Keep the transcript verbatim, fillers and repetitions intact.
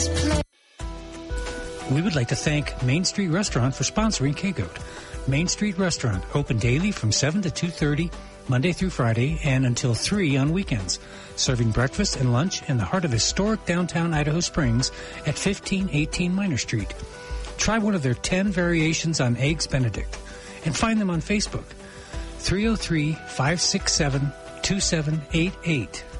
this place. We would like to thank Main Street Restaurant for sponsoring K-Goat. Main Street Restaurant, open daily from seven to two thirty, Monday through Friday, and until three on weekends. Serving breakfast and lunch in the heart of historic downtown Idaho Springs at fifteen eighteen Minor Street. Try one of their ten variations on Eggs Benedict and find them on Facebook. three oh three, five six seven, two seven eight eight